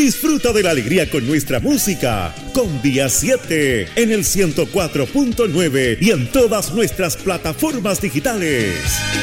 Disfruta de la alegría con nuestra música, con Día 7, en el 104.9 y en todas nuestras plataformas digitales.